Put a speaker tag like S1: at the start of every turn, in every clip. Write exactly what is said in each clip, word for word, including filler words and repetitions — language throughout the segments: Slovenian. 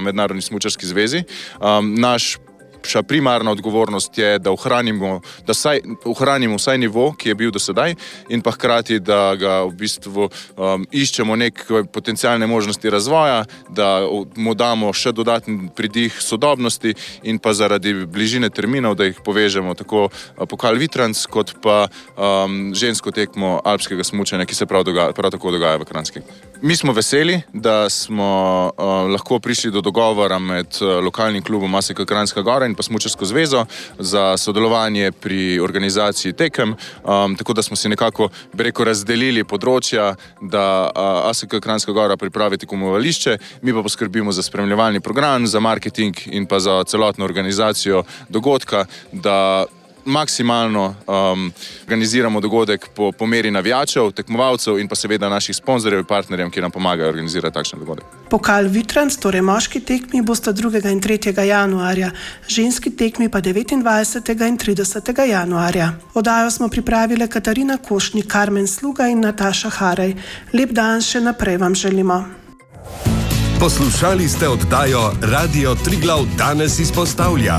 S1: Mednarodni smučarski zvezi. Um, naš Naša primarna odgovornost je, da ohranimo, da saj, ohranimo vsaj nivo, ki je bil do sedaj, in pa hkrati, da ga v bistvu um, iščemo neke potencialne možnosti razvoja, da mu damo še dodatni pridih sodobnosti in pa zaradi bližine terminov, da jih povežemo tako Pokal Vitranc kot pa um, žensko tekmo alpskega smučanja, ki se prav, dogaja, prav tako dogaja v Kranjski. Mi smo veseli, da smo uh, lahko prišli do dogovora med uh, lokalnim klubom A S K Kranjska Gora in pa Smučarsko zvezo za sodelovanje pri organizaciji tekem, um, tako da smo si nekako breko razdelili področja, da uh, A S K Kranjska Gora pripravi tekmovališče, mi pa poskrbimo za spremljevalni program, za marketing in pa za celotno organizacijo dogodka, da maksimalno um, organiziramo dogodek po, po meri navijačev, tekmovalcev in pa seveda naših sponzorjev in partnerjev, ki nam pomagajo organizirati takšen dogodek.
S2: Pokal Vitranc, torej moški tekmi, bosta drugega in tretjega januarja, ženski tekmi pa devetindvajsetega in tridesetega januarja. Oddajo smo pripravile Katarina Košnik, Karmen Sluga in Nataša Harej. Lep dan še naprej vam želimo.
S3: Poslušali ste oddajo Radio Triglav danes izpostavlja.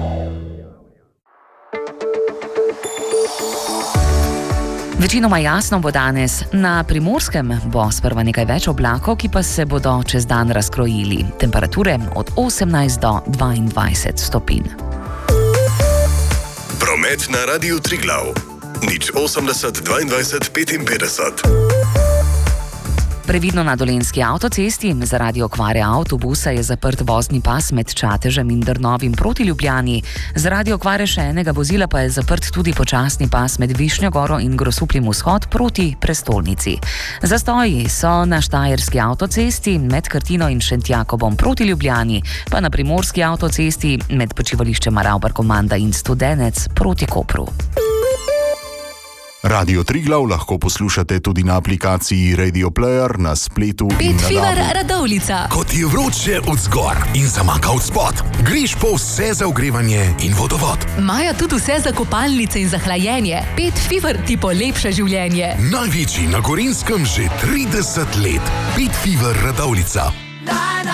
S4: Večinoma jasno bo danes. Na Primorskem bo sprva nekaj več oblakov, ki pa se bodo čez dan razkrojili. Temperature od osemnajst do dvaindvajset stopinj.
S3: Promet na Radiu Triglav. nič osemdeset dvaindvajset petinpetdeset.
S4: Previdno na Dolenjski avtocesti. Zaradi okvare avtobusa je zaprt vozni pas med Čatežem in Drnovim proti Ljubljani. Zaradi okvare še enega vozila pa je zaprt tudi počasni pas med Višnjo Goro in Grosupljem vzhod proti prestolnici. Zastoji so na Štajerski avtocesti med Krtino in Šentjakobom proti Ljubljani, pa na Primorski avtocesti med počivališčem Ravbar-Komanda in Studenec proti Kopru.
S5: Radio Triglav lahko poslušate tudi na aplikaciji Radio Player, na spletu in na
S6: Petfiber Radovljica.
S3: Kot je vroče od zgor in zamaka od spod, greš po vse za ogrevanje in vodovod.
S6: Maja tudi vse za kopalnice in za hlajenje. Petfiber ti polepša življenje.
S3: Največji na Gorenjskem že trideset let. Petfiber Radovljica.